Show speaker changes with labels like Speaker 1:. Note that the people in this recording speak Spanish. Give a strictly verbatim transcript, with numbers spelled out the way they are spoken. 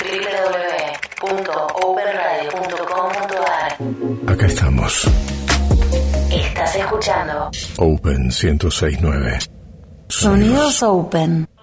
Speaker 1: w w w punto open radio punto com punto a r.
Speaker 2: Acá estamos.
Speaker 1: Estás escuchando
Speaker 2: Open ciento seis punto nueve.
Speaker 1: Sonidos Open.